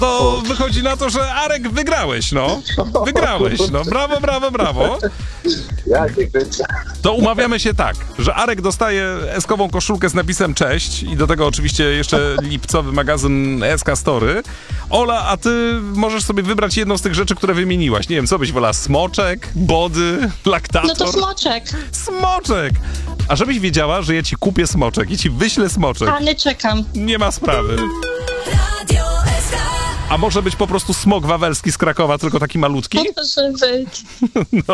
To wychodzi na to, że Arek wygrałeś, no. Wygrałeś, no. Brawo, brawo, brawo. Ja dziękuję. To umawiamy się tak, że Arek dostaje eskową koszulkę z napisem cześć i do tego oczywiście jeszcze lipcowy magazyn SK Story. Ola, a ty możesz sobie wybrać jedną z tych rzeczy, które wymieniłaś. Nie wiem, co byś wolała? Smoczek, body, laktator? No to smoczek. Smoczek! A żebyś wiedziała, że ja ci kupię smoczek i ci wyślę smoczek. Any czekam. Nie ma sprawy. A może być po prostu smok wawelski z Krakowa, tylko taki malutki? Może być. No